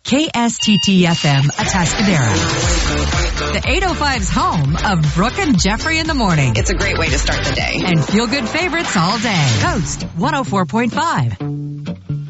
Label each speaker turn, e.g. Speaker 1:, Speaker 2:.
Speaker 1: KSTT-FM Atascadero. The 805's home of Brooke and Jeffrey in the morning.
Speaker 2: It's a great way to start the day.
Speaker 1: And feel-good favorites all day. Coast 104.5.